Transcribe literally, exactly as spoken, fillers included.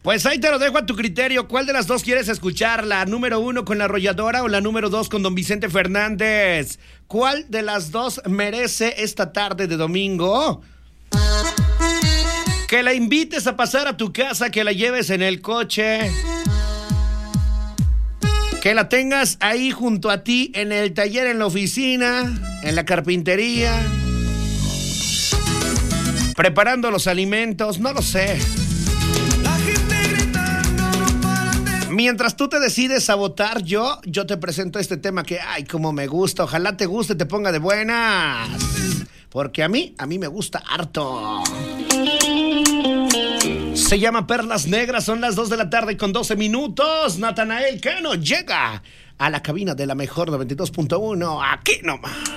Pues ahí te lo dejo a tu criterio. ¿Cuál de las dos quieres escuchar? ¿La número uno con la arrolladora o la número dos con don Vicente Fernández? ¿Cuál de las dos merece esta tarde de domingo? Que la invites a pasar a tu casa, que la lleves en el coche, que la tengas ahí junto a ti en el taller, en la oficina, en la carpintería, preparando los alimentos, no lo sé. Mientras tú te decides a votar, yo, yo te presento este tema que, ay, cómo me gusta. Ojalá te guste, te ponga de buenas. Porque a mí, a mí me gusta harto. Se llama Perlas Negras, son las dos de la tarde con doce minutos. Natanael Cano llega a la cabina de la mejor noventa y dos punto uno. Aquí nomás.